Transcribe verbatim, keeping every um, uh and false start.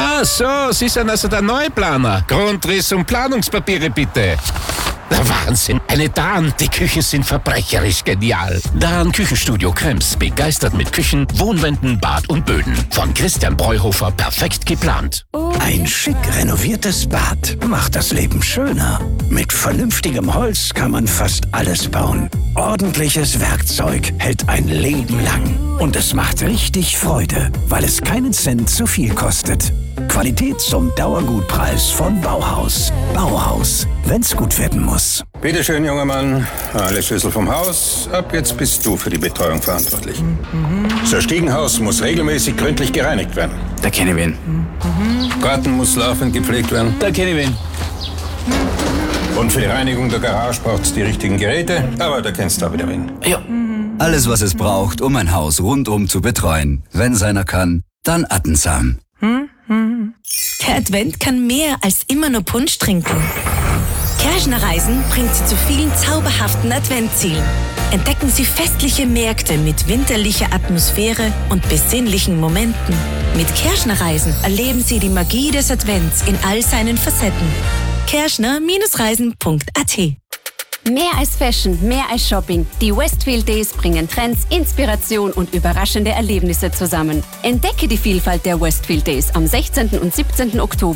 Ah, so, Sie sind also der Neuplaner. Grundriss und Planungspapiere bitte. Der Wahnsinn. Eine Dahn, die Küchen sind verbrecherisch genial. Dahn Küchenstudio Krems, begeistert mit Küchen, Wohnwänden, Bad und Böden. Von Christian Breuhofer perfekt geplant. Ein schick renoviertes Bad macht das Leben schöner. Mit vernünftigem Holz kann man fast alles bauen. Ordentliches Werkzeug hält ein Leben lang. Und es macht richtig Freude, weil es keinen Cent zu viel kostet. Qualität zum Dauergutpreis von Bauhaus. Bauhaus, wenn's gut werden muss. Bitte schön, junger Mann. Alle Schlüssel vom Haus. Ab jetzt bist du für die Betreuung verantwortlich. Mhm. Das Stiegenhaus muss regelmäßig gründlich gereinigt werden. Da kenne ich wen. Mhm. Garten muss laufend gepflegt werden. Da kenne ich wen. Und für die Reinigung der Garage braucht's die richtigen Geräte. Aber da kennst du auch wieder wen. Ja. Alles, was es braucht, um ein Haus rundum zu betreuen. Wenn's einer kann, dann Attensam. Der Advent kann mehr als immer nur Punsch trinken. Kerschner Reisen bringt Sie zu vielen zauberhaften Adventzielen. Entdecken Sie festliche Märkte mit winterlicher Atmosphäre und besinnlichen Momenten. Mit Kerschner Reisen erleben Sie die Magie des Advents in all seinen Facetten. Kerschner Reisen punkt a t. Mehr als Fashion, mehr als Shopping. Die Westfield Days bringen Trends, Inspiration und überraschende Erlebnisse zusammen. Entdecke die Vielfalt der Westfield Days am sechzehnten und siebzehnten Oktober